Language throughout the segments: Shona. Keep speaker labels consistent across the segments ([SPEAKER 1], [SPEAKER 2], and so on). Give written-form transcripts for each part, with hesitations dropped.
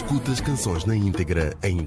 [SPEAKER 1] Escuta as canções na íntegra em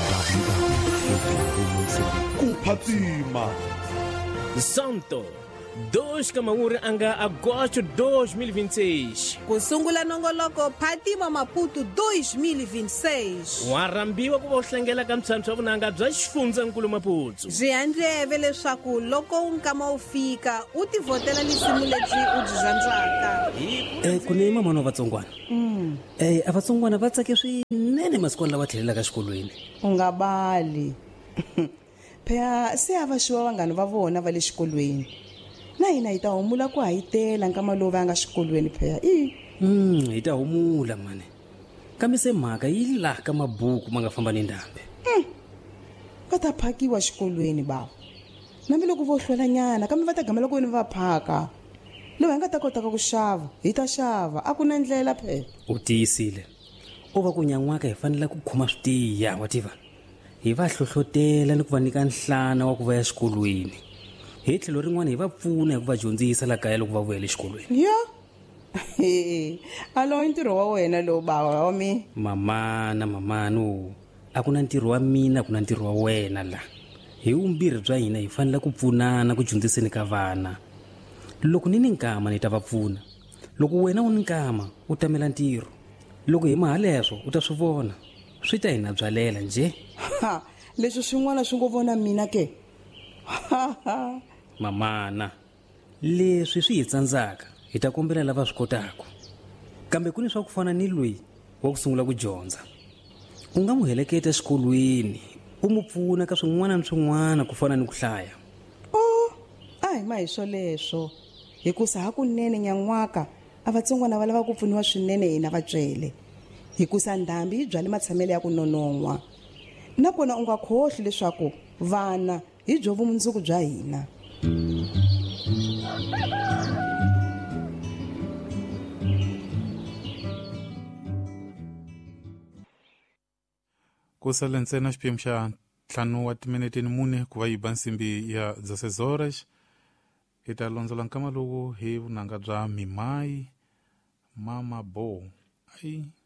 [SPEAKER 2] Kuphatima
[SPEAKER 3] Santo 2 Kamauri anga agosto 2026.
[SPEAKER 4] Kusungula nongoloko Phatima Maputo 2026.
[SPEAKER 3] Warambiwa ku vohlengela ka ntshwa vunanga bya xifundzakulu Maputo.
[SPEAKER 4] Byi endleve leswaku loko unkama wu fika u tivhotela lisimu lebyi u byi rhandzaka.
[SPEAKER 5] Kuni mama vatsongwana. Avatsongwana va tsake swinene masiku lawa tlhelelaka xikolweni.
[SPEAKER 6] Ungabali. Phela se avashiwa vanghana va vona va le xikolweni. Na hina hi ta humula ku hayitela nkama lowu va nga xikolweni phela.
[SPEAKER 5] Hi ta humula mane. Kambe se mhaka yi la ka mabuku ma nga famba ni ndhambi.
[SPEAKER 6] Va ta phakiwa xikolweni bava. Nambe loko vo hlwela nyana kambe va ta gamela ku ni va phaka. Loko hi nga ta kota ku xava, hi ta xava. A ku na ndlela phela.
[SPEAKER 5] U tiyisile. O va ku nyan'waka hi fanele ku khoma switiya wa tiva. Hi va hlohlotela ni ku va nyika nhlana wa ku va ya xikolweni. Hi tlhelo rin'wana hi va pfuna hi ku va dyondzisa la kaya loko va vuya le xikolweni.
[SPEAKER 6] Ya. Alo ntirho wa wena lo bava wa mi.
[SPEAKER 5] Mamano. A ku na ntirho wa mina, ku na ntirho wa wena la. Hi umbirhi bya hina hi fanele ku pfunana ku dyondziseni ka vana. Loko ni nkama ni ta va pfuna. Loko wena u nkama u tamela ntirho. Loko hi mahaleswo u ta swi vona. Swi ta hina byalela nje.
[SPEAKER 6] Leswi swin'wana swi ngo vona mina ke.
[SPEAKER 5] Mamana. Leswi swi hi tsandzaka hi ta kombela lava swi kotaka. Kambe kuni swa ku fana ni loyi wa ku sungula ku dyondza. U nga mu heleketa xikolweni, u mu pfuna ka swin'wana na swin'wana ku fana ni ku hlaya.
[SPEAKER 6] Ai ma hi swoleswo. Hikusa hakunene nyan'waka avatsongwana va lava ku pfuniwa swinene hina vatswele. Hikusa ndhambi yi byale matshamelo ya ku nonon'wa. Nakona u nga khohli leswaku vana hi byo vumundzuku bya hina.
[SPEAKER 2] kusale ntsena xiphemu xa 5 wa timinete mune ku va yiba nsimbi ya 16 horas. Hi ta londzola nkama lowu hi vunanga bya Mimai Mama Bo. Ai